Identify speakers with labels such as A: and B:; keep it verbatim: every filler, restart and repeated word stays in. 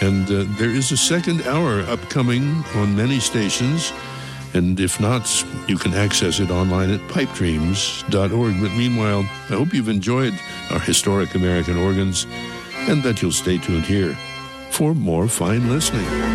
A: And uh, there is a second hour upcoming on many stations. And if not, you can access it online at pipe dreams dot org. But meanwhile, I hope you've enjoyed our historic American organs and that you'll stay tuned here for more fine listening.